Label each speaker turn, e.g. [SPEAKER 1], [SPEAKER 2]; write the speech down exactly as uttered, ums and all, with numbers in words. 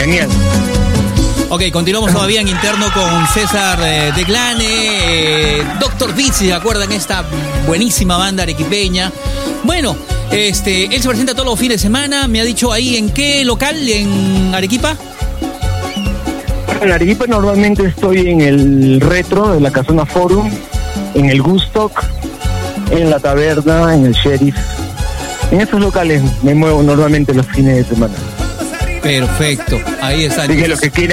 [SPEAKER 1] genial.
[SPEAKER 2] Ok, continuamos todavía en interno con César eh, Declane, eh, Doctor Beat, si se acuerdan, esta buenísima banda arequipeña. Bueno, este, él se presenta todos los fines de semana, me ha dicho ahí en qué local, en Arequipa.
[SPEAKER 1] En Arequipa normalmente estoy en el Retro de la Casona Forum, en el Gustock, en la Taberna, en el Sheriff. En esos locales me muevo normalmente los fines de semana.
[SPEAKER 2] Perfecto, ahí está.
[SPEAKER 1] Así que lo que quiera